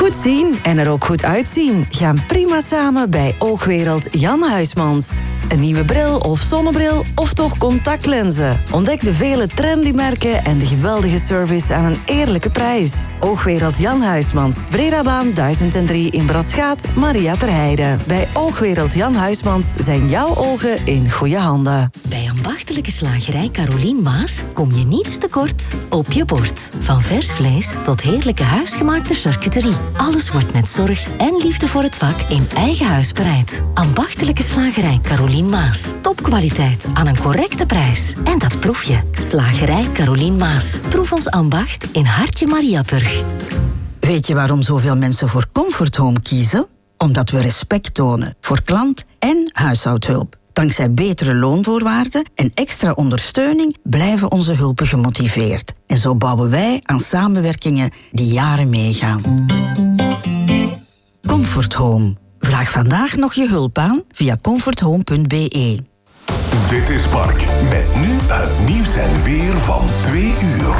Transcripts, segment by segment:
Goed zien en er ook goed uitzien gaan prima samen bij Oogwereld Jan Huysmans. Een nieuwe bril of zonnebril of toch contactlenzen. Ontdek de vele trendy merken en de geweldige service aan een eerlijke prijs. Oogwereld Jan Huysmans, Bredabaan 1003 in Brasschaat, Maria Terheide. Bij Oogwereld Jan Huysmans zijn jouw ogen in goede handen. Bij ambachtelijke slagerij Carolien Maas kom je niets tekort op je bord. Van vers vlees tot heerlijke huisgemaakte charcuterie. Alles wordt met zorg en liefde voor het vak in eigen huis bereid. Ambachtelijke slagerij Carolien Maas. Topkwaliteit aan een correcte prijs. En dat proef je. Slagerij Carolien Maas. Proef ons ambacht in Hartje Mariaburg. Weet je waarom zoveel mensen voor Comfort Home kiezen? Omdat we respect tonen voor klant en huishoudhulp. Dankzij betere loonvoorwaarden en extra ondersteuning blijven onze hulpen gemotiveerd. En zo bouwen wij aan samenwerkingen die jaren meegaan. Comfort Home. Vraag vandaag nog je hulp aan via comforthome.be. Dit is Mark, met nu het nieuws en weer van 2 uur.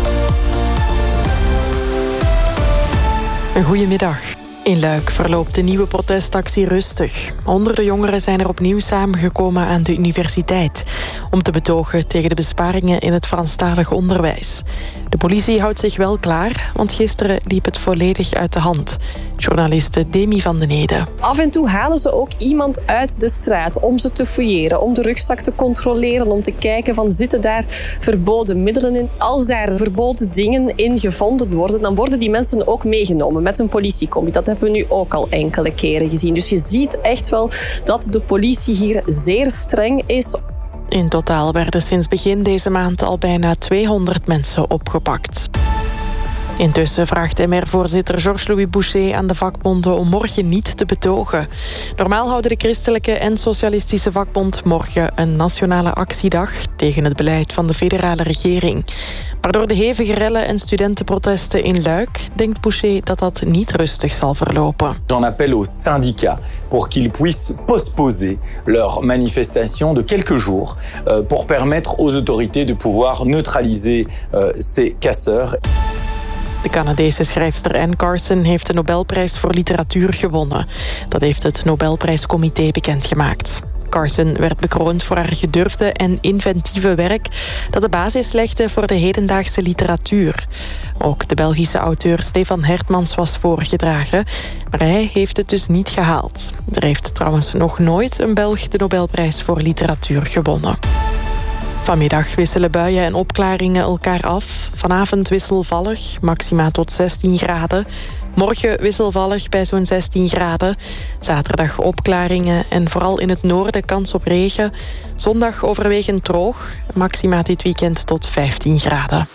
Een goedemiddag. In Luik verloopt de nieuwe protestactie rustig. Honderden jongeren zijn er opnieuw samengekomen aan de universiteit om te betogen tegen de besparingen in het Franstalig onderwijs. De politie houdt zich wel klaar, want gisteren liep het volledig uit de hand. Journaliste Demi van den Ede. Af en toe halen ze ook iemand uit de straat om ze te fouilleren, om de rugzak te controleren, om te kijken van zitten daar verboden middelen in. Als daar verboden dingen in gevonden worden, dan worden die mensen ook meegenomen met een politiecombi. Dat hebben we nu ook al enkele keren gezien. Dus je ziet echt wel dat de politie hier zeer streng is. In totaal werden sinds begin deze maand al bijna 200 mensen opgepakt. Intussen vraagt MR-voorzitter Georges-Louis Boucher aan de vakbonden om morgen niet te betogen. Normaal houden de christelijke en socialistische vakbond morgen een nationale actiedag tegen het beleid van de federale regering. Maar door de hevige rellen en studentenprotesten in Luik denkt Boucher dat dat niet rustig zal verlopen. J'en appelle aux syndicats pour qu'ils puissent postposer leur manifestation de quelques jours pour permettre aux autorités de pouvoir neutraliser ces casseurs. De Canadese schrijfster Anne Carson heeft de Nobelprijs voor literatuur gewonnen. Dat heeft het Nobelprijscomité bekendgemaakt. Carson werd bekroond voor haar gedurfde en inventieve werk dat de basis legde voor de hedendaagse literatuur. Ook de Belgische auteur Stefan Hertmans was voorgedragen, maar hij heeft het dus niet gehaald. Er heeft trouwens nog nooit een Belg de Nobelprijs voor literatuur gewonnen. Vanmiddag wisselen buien en opklaringen elkaar af. Vanavond wisselvallig, maxima tot 16 graden. Morgen wisselvallig bij zo'n 16 graden. Zaterdag opklaringen en vooral in het noorden kans op regen. Zondag overwegend droog, maxima dit weekend tot 15 graden.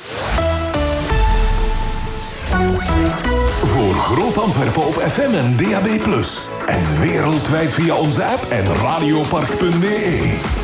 Voor Groot Antwerpen op FM en DAB+. En wereldwijd via onze app en radiopark.be.